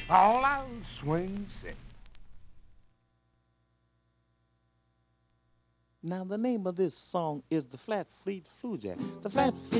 All out swing set. Now, the name of this song is the Flat Fleet Flujack. The Flat Fleet